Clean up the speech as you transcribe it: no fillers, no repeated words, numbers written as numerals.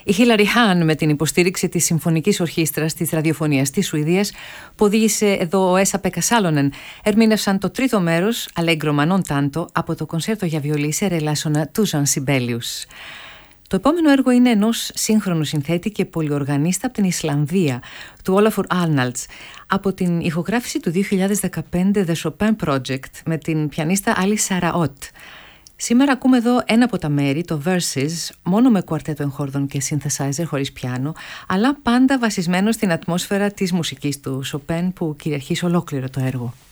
Η Χίλαρι Χάν με την υποστήριξη της Συμφωνικής Ορχήστρας της Ραδιοφωνίας της Σουηδίας, που οδήγησε εδώ ο Έσα-Πέκα Σάλονεν, ερμήνευσαν το τρίτο μέρος, Allegro ma non tanto, από το κονσέρτο για βιολί σε ρελάσονα του Ζαν Σιμπέλιους. Το επόμενο έργο είναι ενός σύγχρονου συνθέτη και πολυοργανίστα από την Ισλανδία, του Ólafur Arnalds, από την ηχογράφηση του 2015 The Chopin Project με την πιανίστα Άλλη Σαραότ. Σήμερα ακούμε εδώ ένα από τα μέρη, το Verses, μόνο με κουαρτέτο εγχόρδων και synthesizer χωρίς πιάνο, αλλά πάντα βασισμένο στην ατμόσφαιρα της μουσικής του Chopin που κυριαρχεί σε ολόκληρο το έργο.